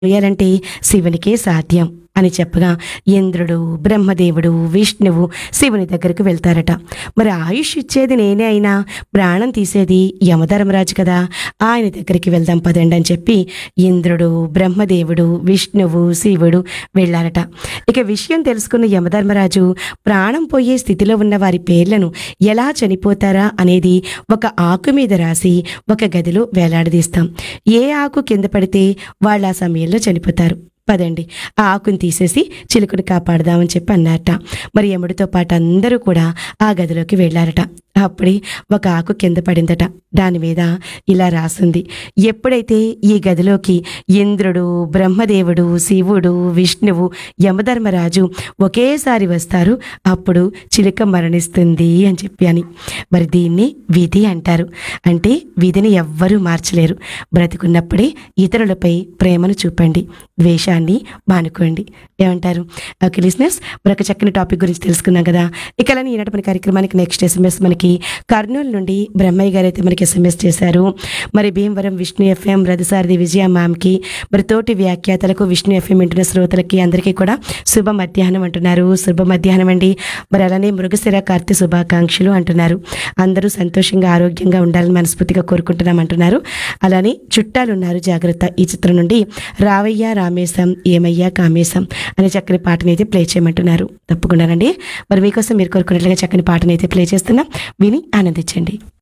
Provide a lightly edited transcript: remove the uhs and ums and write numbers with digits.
చేయాలంటే శివునికే సాధ్యం అని చెప్పగా ఇంద్రుడు, బ్రహ్మదేవుడు, విష్ణువు శివుని దగ్గరికి వెళ్తారట. మరి ఆయుష్ ఇచ్చేది నేనే అయినా ప్రాణం తీసేది యమధర్మరాజు కదా, ఆయన దగ్గరికి వెళ్దాం పదండి అని చెప్పి ఇంద్రుడు, బ్రహ్మదేవుడు, విష్ణువు, శివుడు వెళ్ళారట. ఇక విషయం తెలుసుకున్న యమధర్మరాజు ప్రాణం పోయే స్థితిలో ఉన్న వారి పేర్లను ఎలా చనిపోతారా అనేది ఒక ఆకు మీద రాసి ఒక గదిలో వేలాడదీస్తాం. ఏ ఆకు కింద పడితే వాళ్ళు ఆ సమయంలో చనిపోతారు. పదండి ఆ ఆకుని తీసేసి చిలుకను కాపాడదామని చెప్పి అన్నారట. మరి యముడితో పాటు అందరూ కూడా ఆ గదిలోకి వెళ్ళారట. అప్పుడే ఒక ఆకు కింద పడిందట. దాని మీద ఇలా రాసింది: ఎప్పుడైతే ఈ గదిలోకి ఇంద్రుడు, బ్రహ్మదేవుడు, శివుడు, విష్ణువు, యమధర్మరాజు ఒకేసారి వస్తారు అప్పుడు చిలుక మరణిస్తుంది అని చెప్పి అని. మరి దీన్ని విధి అంటారు. అంటే విధిని ఎవ్వరూ మార్చలేరు. బ్రతికున్నప్పుడే ఇతరులపై ప్రేమను చూపండి, ద్వేషాన్ని మానుకోండి. ఏమంటారు? ఓకే లిసనర్స్, మరొక చక్కని టాపిక్ గురించి తెలుసుకున్నాం కదా. ఇక అలానే ఈనాటి మన కార్యక్రమానికి నెక్స్ట్ ఎస్ఎంఎస్ మనకి కర్నూలు నుండి బ్రహ్మయ్య గారు అయితే మనకి ఎస్ఎంఎస్ చేశారు. మరి భీమవరం విష్ణు ఎఫ్ఎం రథసారథి విజయ మ్యామ్కి, మరి తోటి వ్యాఖ్యాతలకు, విష్ణు ఎఫ్ఎం వింటున్న శ్రోతలకి అందరికీ కూడా శుభ మధ్యాహ్నం అంటున్నారు. శుభ మధ్యాహ్నం అండి. మరి అలానే మృగశిర కార్తె శుభాకాంక్షలు అంటున్నారు. అందరూ సంతోషంగా ఆరోగ్యంగా ఉండాలని మనస్ఫూర్తిగా కోరుకుంటున్నాం అంటున్నారు. అలానే చుట్టాలు ఉన్నారు జాగ్రత్త ఈ చిత్రం నుండి రావయ్య రామేశం ఏమయ్యా కామేశం అనే చక్కని పాటని అయితే ప్లే చేయమంటున్నారు. తప్పకుండానండి. మరి మీకోసం మీరు కోరుకున్నట్లుగా చక్కని పాటని అయితే ప్లే చేస్తున్నాం, విని ఆనందించండి.